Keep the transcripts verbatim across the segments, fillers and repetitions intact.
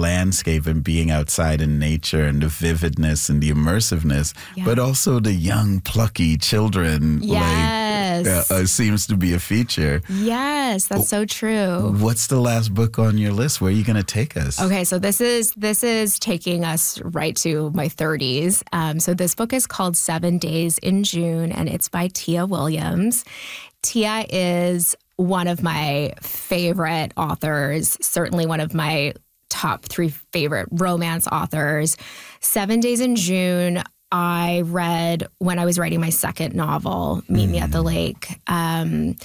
landscape and being outside in nature and the vividness and the immersiveness, yeah. but also the young, plucky children. Yes. Like, uh, uh, seems to be a feature. Yes, that's so true. What's the last book on your list? Where are you going to take us? Okay, so this is this is taking us right to my thirties. Um, so this book is called Seven Days in June, and it's by Tia Williams. Tia is one of my favorite authors, certainly one of my top three favorite romance authors. Seven Days in June, I read when I was writing my second novel, Meet mm. Me at the Lake, um,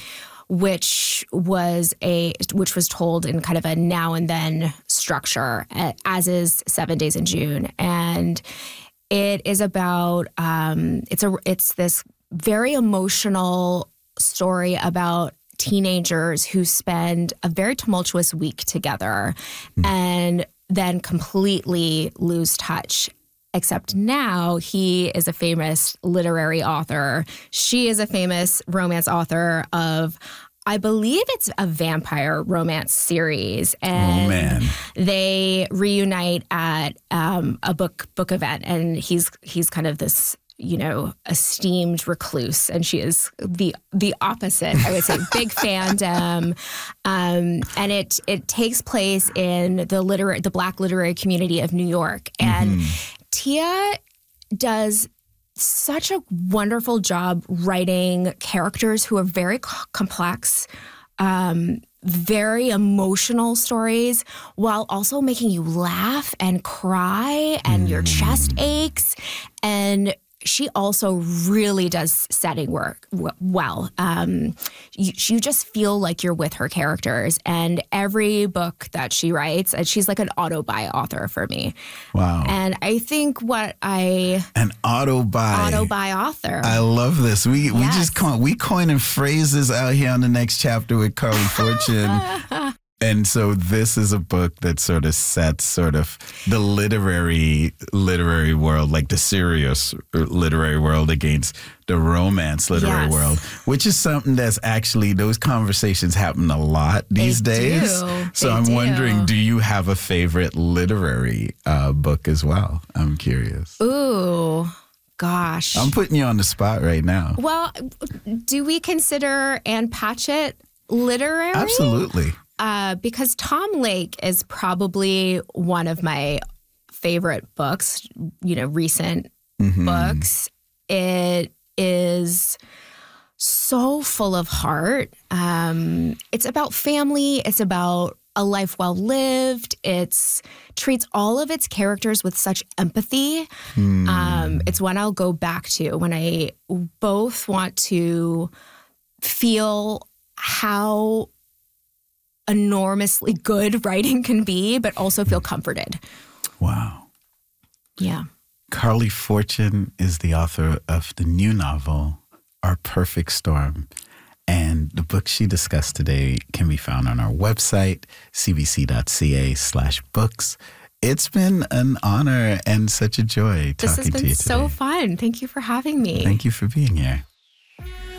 which was a which was told in kind of a now and then structure, as is Seven Days in June, and it is about um, it's a it's this very emotional story about teenagers who spend a very tumultuous week together mm. and then completely lose touch. Except now he is a famous literary author. She is a famous romance author of, I believe it's a vampire romance series. And oh, man. They reunite at um, a book book event, and he's he's kind of this, you know, esteemed recluse, and she is the the opposite, I would say. Big fandom, um, and it it takes place in the literary the Black literary community of New York, and mm-hmm. Tia does such a wonderful job writing characters who are very co- complex, um, very emotional stories, while also making you laugh and cry, and mm. your chest aches, and she also really does setting work w- well. Um, you, you just feel like you're with her characters. And every book that she writes, and she's like an auto-buy author for me. Wow. And I think what I... An auto-buy. Auto-buy author. I love this. We yes. we just coin, we coining phrases out here on the next chapter with Carley Fortune. And so this is a book that sort of sets sort of the literary literary world, like the serious literary world against the romance literary yes. world, which is something that's actually, those conversations happen a lot these they days. Do. So they I'm do. wondering, do you have a favorite literary uh, book as well? I'm curious. Ooh. Gosh. I'm putting you on the spot right now. Well, do we consider Ann Patchett literary? Absolutely. Uh, because Tom Lake is probably one of my favorite books, you know, recent mm-hmm. books. It is so full of heart. Um, it's about family. It's about a life well lived. It's treats all of its characters with such empathy. Mm. Um, it's one I'll go back to when I both want to feel how enormously good writing can be, but also feel comforted. Wow. Yeah. Carley Fortune is the author of the new novel, Our Perfect Storm. And the book she discussed today can be found on our website, cbc.ca slash books. It's been an honor and such a joy talking to you today. This has been so fun. Thank you for having me. Thank you for being here.